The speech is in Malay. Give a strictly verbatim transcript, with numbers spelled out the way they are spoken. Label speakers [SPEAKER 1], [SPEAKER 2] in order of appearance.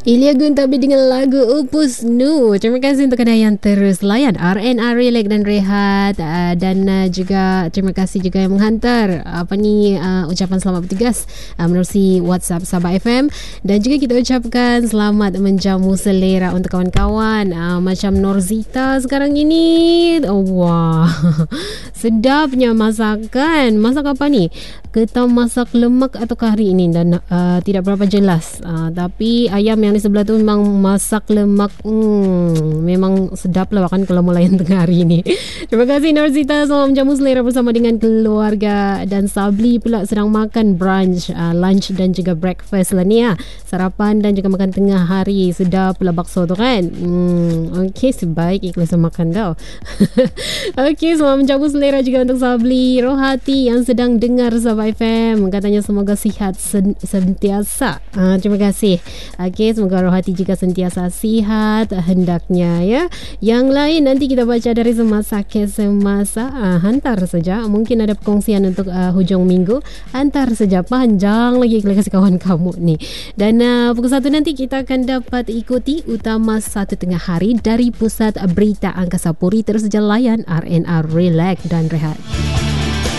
[SPEAKER 1] Ilya Guntabi dengan lagu Upus Nu. Terima kasih untuk anda yang terus layan R N R Relax dan Rehat, uh, dan uh, juga terima kasih juga yang menghantar apa ni uh, ucapan selamat bertugas uh, menerusi WhatsApp Sabah F M, dan juga kita ucapkan selamat menjamu selera untuk kawan-kawan uh, macam Norzita sekarang ini. Oh, wah, sedapnya masakan. Masak apa ni? Kita masak lemak ataukah hari ini, dan uh, tidak berapa jelas, uh, tapi ayam yang di sebelah tu memang masak lemak. hmm, Memang sedap lah kan kalau melayan tengah hari ini. Terima kasih Norzita. Selamat menjamu selera bersama dengan keluarga. Dan Sabli pula sedang makan brunch, uh, lunch dan juga breakfast lah ni ya. Sarapan dan juga makan tengah hari. Sedap lah bakso tu kan. hmm, Okey, sebaik ikhlas makan tau. Okey, selamat menjamu selera juga untuk Sabli Rohati yang sedang dengar Sabah F M. Katanya semoga sihat sen- sentiasa. Uh, terima kasih. Okey, semoga Rohati juga sentiasa sihat hendaknya ya. Yang lain nanti kita baca dari semasa ke semasa. Uh, hantar saja. Mungkin ada perkongsian untuk uh, hujung minggu. Hantar saja, panjang lagi kasih kawan kamu ni. Dan uh, pukul satu nanti kita akan dapat ikuti utama satu tengah hari dari Pusat Berita Angkasa Puri. Terus saja layan R N R Relax dan Rehat.